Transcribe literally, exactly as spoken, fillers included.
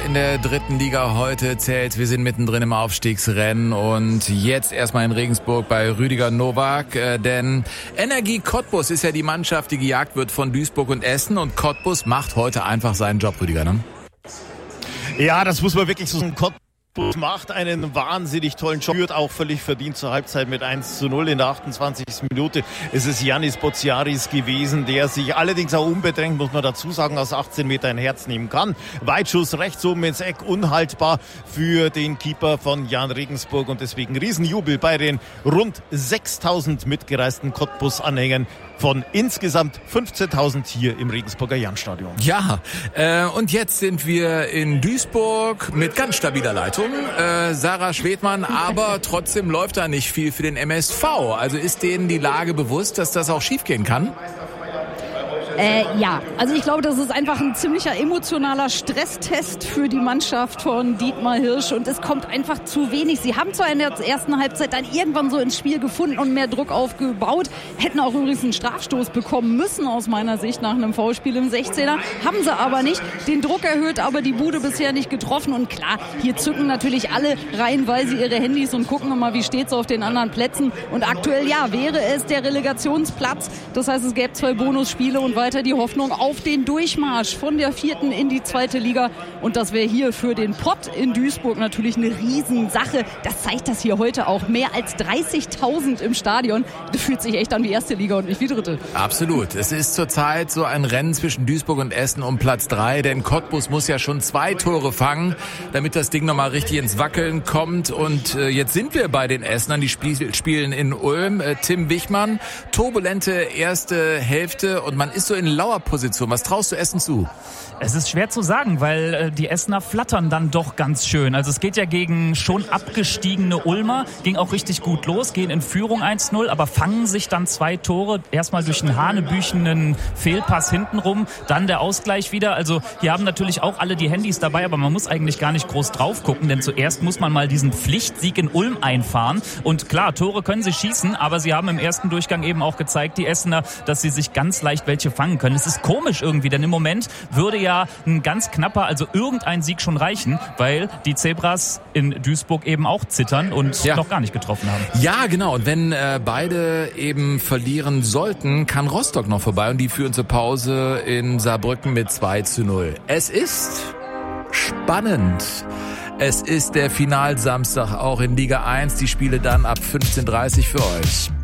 in der dritten Liga heute zählt. Wir sind mittendrin im Aufstiegsrennen und jetzt erstmal in Regensburg bei Rüdiger Nowak, äh, denn Energie Cottbus ist ja die Mannschaft, die gejagt wird von Duisburg und Essen, und Cottbus macht heute einfach seinen Job, Rüdiger, ne? Ja, das muss man wirklich so sagen. Cottbus macht einen wahnsinnig tollen Job, führt auch völlig verdient zur Halbzeit mit eins zu null in der achtundzwanzigsten Minute. Es ist Yannis Boziaris gewesen, der sich allerdings auch unbedrängt, muss man dazu sagen, aus achtzehn Meter ein Herz nehmen kann. Weitschuss rechts oben ins Eck, unhaltbar für den Keeper von Jan Regensburg, und deswegen Riesenjubel bei den rund sechstausend mitgereisten Cottbus-Anhängern von insgesamt fünfzehntausend hier im Regensburger Jahnstadion. Ja, äh, und jetzt sind wir in Duisburg mit ganz stabiler Leitung. Äh, Sarah Schwedmann, aber trotzdem läuft da nicht viel für den M S V. Also ist denen die Lage bewusst, dass das auch schiefgehen kann? Äh, ja, also ich glaube, das ist einfach ein ziemlicher emotionaler Stresstest für die Mannschaft von Dietmar Hirsch, und es kommt einfach zu wenig. Sie haben zwar in der ersten Halbzeit dann irgendwann so ins Spiel gefunden und mehr Druck aufgebaut, hätten auch übrigens einen Strafstoß bekommen müssen aus meiner Sicht nach einem Foulspiel im sechzehner, haben sie aber nicht. Den Druck erhöht, aber die Bude bisher nicht getroffen, und klar, hier zücken natürlich alle reihenweise ihre Handys und gucken mal, wie steht's auf den anderen Plätzen, und aktuell, ja, wäre es der Relegationsplatz, das heißt, es gäbe zwei Bonusspiele und weiter die Hoffnung auf den Durchmarsch von der vierten in die zweite Liga. Und das wäre hier für den Pott in Duisburg natürlich eine Riesensache. Das zeigt das hier heute auch. Mehr als dreißigtausend im Stadion. Das fühlt sich echt an wie erste Liga und nicht wie dritte. Absolut. Es ist zurzeit so ein Rennen zwischen Duisburg und Essen um Platz drei. Denn Cottbus muss ja schon zwei Tore fangen, damit das Ding nochmal richtig ins Wackeln kommt. Und äh, jetzt sind wir bei den Essenern. Die Spiel- spielen in Ulm. Äh, Tim Wichmann, turbulente erste Hälfte, und man ist so in Lauerposition. Was traust du Essen zu? Es ist schwer zu sagen, weil äh, die Essener flattern dann doch ganz schön. Also es geht ja gegen schon abgestiegene Ulmer, ging auch richtig gut los, gehen in Führung eins null, aber fangen sich dann zwei Tore, erstmal durch einen hanebüchenen Fehlpass hintenrum, dann der Ausgleich wieder. Also hier haben natürlich auch alle die Handys dabei, aber man muss eigentlich gar nicht groß drauf gucken, denn zuerst muss man mal diesen Pflichtsieg in Ulm einfahren. Und klar, Tore können sie schießen, aber sie haben im ersten Durchgang eben auch gezeigt, die Essener, dass sie sich ganz leicht welche fangen können. Es ist komisch irgendwie, denn im Moment würde ja ein ganz knapper, also irgendein Sieg schon reichen, weil die Zebras in Duisburg eben auch zittern und ja. noch gar nicht getroffen haben. Ja, genau. Und wenn äh, beide eben verlieren sollten, kann Rostock noch vorbei, und die führen zur Pause in Saarbrücken mit zwei zu null. Es ist spannend. Es ist der Finalsamstag auch in Liga eins. Die Spiele dann ab fünfzehn Uhr dreißig für euch.